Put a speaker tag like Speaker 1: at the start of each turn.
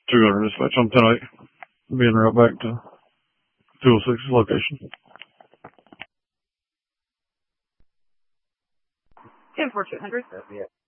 Speaker 1: 200 dispatch on 10-8. Being right back to 206's location.
Speaker 2: 10-4, 200.